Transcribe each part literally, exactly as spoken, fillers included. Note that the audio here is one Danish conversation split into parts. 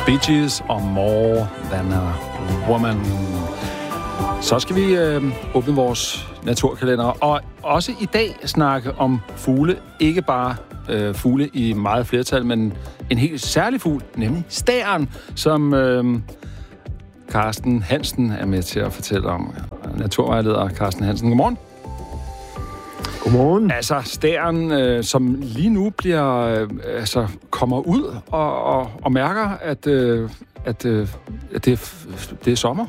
Bee Gees og More Than a Woman. Så skal vi øh, åbne vores naturkalender, og også i dag snakke om fugle. Ikke bare øh, fugle i meget flertal, men en helt særlig fugl, nemlig stæren, som øh, Carsten Hansen er med til at fortælle om. Naturvejleder Carsten Hansen, godmorgen. Godmorgen. Altså stæren, øh, som lige nu bliver, øh, altså kommer ud og, og, og mærker, at, øh, at, øh, at det, det er sommer.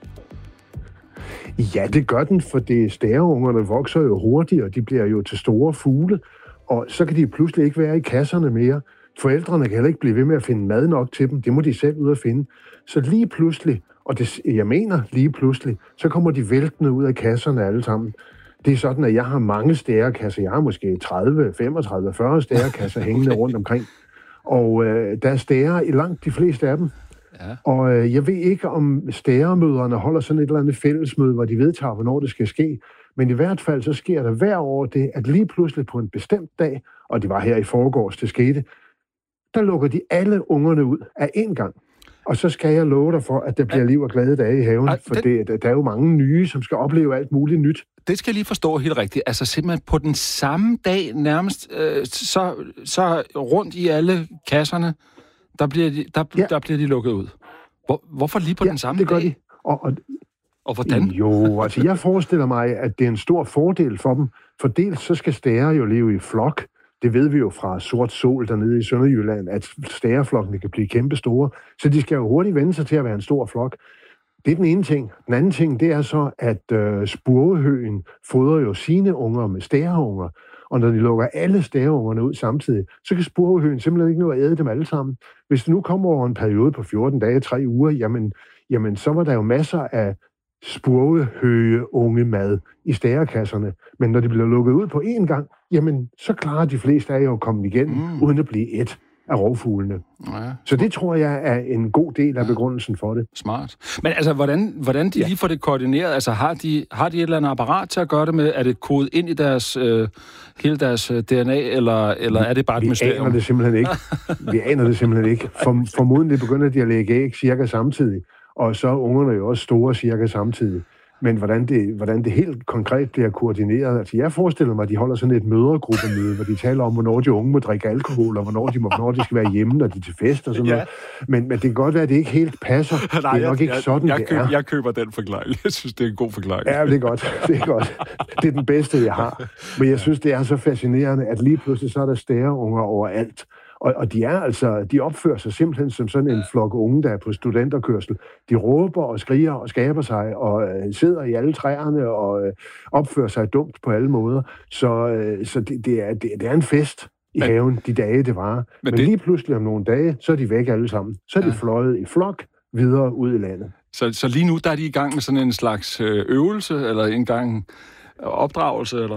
Ja, det gør den, for det stæreungerne vokser jo hurtigt, og de bliver jo til store fugle, og så kan de pludselig ikke være i kasserne mere. Forældrene kan heller ikke blive ved med at finde mad nok til dem. Det må de selv ud at finde. Så lige pludselig, og det, jeg mener lige pludselig, så kommer de væltende ud af kasserne alle sammen. Det er sådan, at jeg har mange stærekasser. Jeg har måske tredive, femogtredive, fyrre stærekasser hængende rundt omkring. Og øh, der er stærer i langt de fleste af dem. Ja. Og øh, jeg ved ikke, om stæremøderne holder sådan et eller andet fællesmøde, hvor de vedtager, hvornår det skal ske. Men i hvert fald, så sker der hver år det, at lige pludselig på en bestemt dag, og det var her i forgårs, det skete, der lukker de alle ungerne ud af én gang. Og så skal jeg love dig for, at der bliver liv og glade dage i haven, for det, der er jo mange nye, som skal opleve alt muligt nyt. Det skal jeg lige forstå helt rigtigt. Altså simpelthen på den samme dag nærmest, øh, så, så rundt i alle kasserne, der bliver de, der, ja. der bliver de lukket ud. Hvor, hvorfor lige på ja, den samme det gør dag? De. Og, og, og hvordan? Jo, altså jeg forestiller mig, at det er en stor fordel for dem, for dels så skal stære jo leve i flok. Det ved vi jo fra Sort Sol dernede i Sønderjylland, at stæreflokkene kan blive kæmpe store. Så de skal jo hurtigt vende sig til at være en stor flok. Det er den ene ting. Den anden ting, det er så, at øh, spurvehøgen fodrer jo sine unger med stæreunger. Og når de lukker alle stæreungerne ud samtidig, så kan spurvehøgen simpelthen ikke nå at æde dem alle sammen. Hvis det nu kommer over en periode på fjorten dage, tre uger, jamen, jamen så var der jo masser af spurvehøgeunge mad i stærekasserne. Men når de bliver lukket ud på én gang, jamen så klarer de fleste af jo at komme igennem, mm. uden at blive et af rovfuglene. Ja. Så det tror jeg er en god del af begrundelsen for det. Smart. Men altså, hvordan, hvordan de ja. lige får det koordineret? Altså, har de, har de et eller andet apparat til at gøre det med? Er det kodet ind i deres, øh, hele deres D N A, eller, eller er det bare et vi mysterium? Vi aner det simpelthen ikke. Vi aner det simpelthen ikke. For, formodentlig begynder de at lægge æg cirka samtidig, og så er ungerne jo også store cirka samtidig. Men hvordan det, hvordan det helt konkret bliver koordineret, altså jeg forestiller mig, at de holder sådan et mødergruppemøde, hvor de taler om, hvornår de unge må drikke alkohol, og hvornår de, må, hvornår de skal være hjemme, når de er til fest og sådan ja. noget. Men, men det kan godt være, at det ikke helt passer. Nej, det er nok jeg, ikke sådan, jeg, det jeg, er. jeg køber den forklaring. Jeg synes, det er en god forklaring. Ja, det er godt. Det er godt. Det er den bedste, jeg har. Men jeg synes, det er så fascinerende, at lige pludselig så er der stæreunger overalt. Og, og de er altså, de opfører sig simpelthen som sådan en flok unge, der er på studenterkørsel. De råber og skriger og skaber sig og øh, sidder i alle træerne og øh, opfører sig dumt på alle måder. Så, øh, så det, det, er, det, det er en fest i men, haven, de dage det varer. Men, men det... lige pludselig om nogle dage, så er de væk alle sammen. Så er de ja. fløjet i flok videre ud i landet. Så, så lige nu der er de i gang med sådan en slags øvelse, eller en gang opdragelse, eller?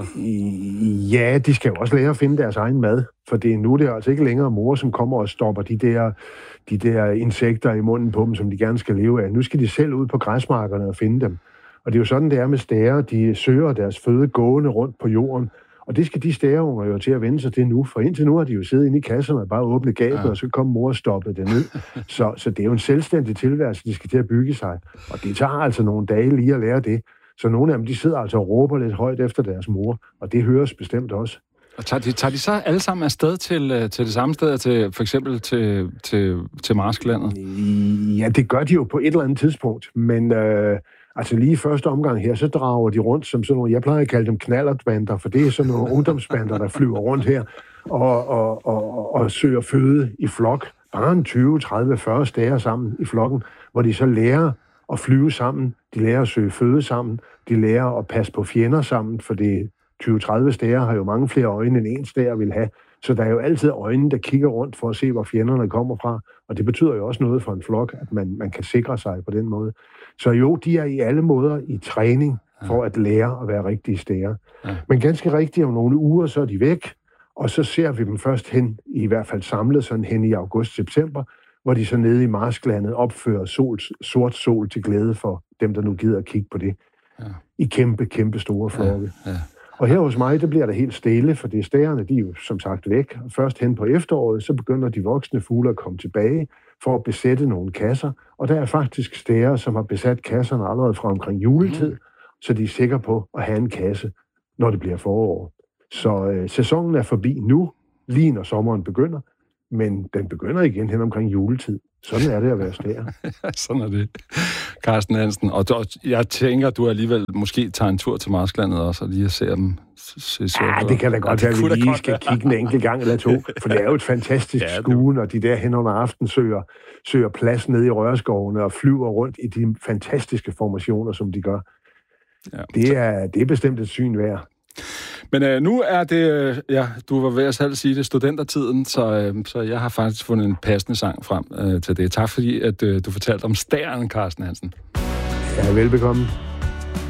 Ja, de skal jo også lære at finde deres egen mad, for det er nu det er altså ikke længere mor, som kommer og stopper de der, de der insekter i munden på dem, som de gerne skal leve af. Nu skal de selv ud på græsmarkerne og finde dem. Og det er jo sådan, det er med stærer. De søger deres føde gående rundt på jorden, og det skal de stæreunger jo til at vende sig til nu, for indtil nu har de jo siddet inde i kasserne og bare åbnet gabet, ja. og så kommer mor og stoppede det ned. Så, så det er jo en selvstændig tilværelse, de skal til at bygge sig, og det tager altså nogle dage lige at lære det. Så nogle af dem, de sidder altså og råber lidt højt efter deres mor, og det høres bestemt også. Og tager de, tager de så alle sammen afsted til, til det samme sted, til, for eksempel til, til, til marsklandet? Ja, det gør de jo på et eller andet tidspunkt, men øh, altså lige i første omgang her, så drager de rundt som sådan nogle, jeg plejer at kalde dem knallertbander, for det er sådan nogle ungdomsbander, der flyver rundt her og, og, og, og, og søger føde i flok. Bare en tyve, tredive, fyrre stærer sammen i flokken, hvor de så lærer at flyve sammen, de lærer at søge føde sammen, de lærer at passe på fjender sammen, for det tyve tredive stærer har jo mange flere øjne, end en stær vil have. Så der er jo altid øjne, der kigger rundt for at se, hvor fjenderne kommer fra. Og det betyder jo også noget for en flok, at man, man kan sikre sig på den måde. Så jo, de er i alle måder i træning for at lære at være rigtige stærer. Ja. Men ganske rigtigt, om nogle uger, så er de væk, og så ser vi dem først hen, i hvert fald samlet sådan hen i august-september, hvor de så nede i marsklandet opfører sol, sort sol til glæde for dem, der nu gider at kigge på det. Ja. I kæmpe, kæmpe store flokke. Ja, ja. Og her hos mig, det bliver der helt stille, for det stærerne, de er jo som sagt væk. Først hen på efteråret, så begynder de voksne fugle at komme tilbage for at besætte nogle kasser. Og der er faktisk stærer, som har besat kasserne allerede fra omkring juletid, mm. så de er sikre på at have en kasse, når det bliver forår. Så øh, sæsonen er forbi nu, lige når sommeren begynder, men den begynder igen hen omkring juletid. Sådan er det at være stær. Sådan er det, Carsten Hansen. Og jeg tænker, du alligevel måske tager en tur til Marsklandet også, og lige ser dem. Se, se, ja, det kan da godt være, at vi lige godt skal kigge en enkelt gang eller to, for det er jo et fantastisk ja, skue, når de der hen under aften søger, søger plads ned i rørskovene og flyver rundt i de fantastiske formationer, som de gør. Ja. Det, er, det er bestemt et syn værd. Men øh, nu er det, øh, ja, du var ved at selv sige det, studentertiden, så, øh, så jeg har faktisk fundet en passende sang frem øh, til det. Tak fordi, at øh, du fortalte om stæren, Carsten Hansen. Ja, velbekomme.